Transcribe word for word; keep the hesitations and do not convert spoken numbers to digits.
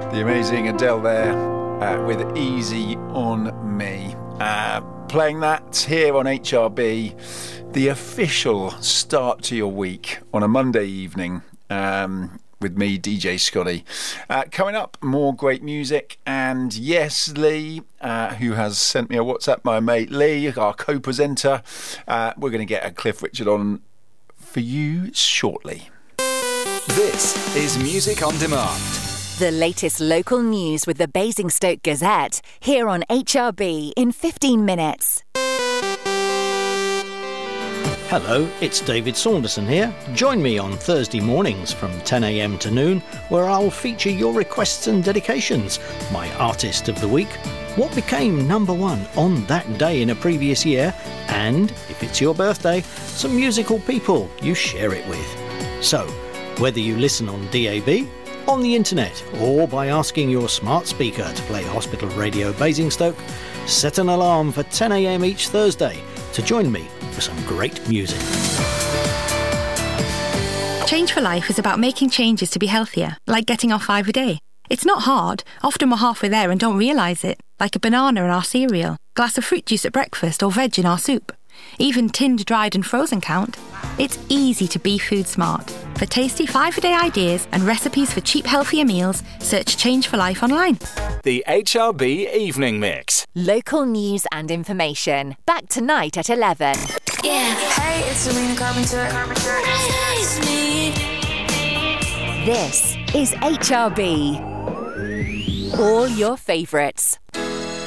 The amazing Adele there uh, with Easy on Me. Uh, playing that here on H R B, the official start to your week on a Monday evening um, with me, D J Scotty. Uh, coming up, more great music. And yes, Lee, uh, who has sent me a WhatsApp, my mate Lee, our co-presenter. Uh, we're going to get a Cliff Richard on for you shortly. This is Music on Demand. The latest local news with the Basingstoke Gazette, here on H R B in fifteen minutes. Hello, it's David Saunderson here. Join me on Thursday mornings from ten a m to noon, where I'll feature your requests and dedications, my artist of the week, what became number one on that day in a previous year, and, if it's your birthday, some musical people you share it with. So, whether you listen on D A B, on the internet, or by asking your smart speaker to play Hospital Radio Basingstoke, set an alarm for ten a m each Thursday to join me for some great music. Change for Life is about making changes to be healthier, like getting off five a day. It's not hard. Often we're halfway there and don't realise it, like a banana in our cereal, glass of fruit juice at breakfast, or veg in our soup. Even tinned, dried and frozen count. It's easy to be food smart. For tasty five-a-day ideas and recipes for cheap, healthier meals, search Change for Life online. The H R B Evening Mix. Local news and information. Back tonight at eleven. Yeah. Hey, it's Serena Carpenter. Carpenter. Hey, it's me. This is H R B. All your favourites.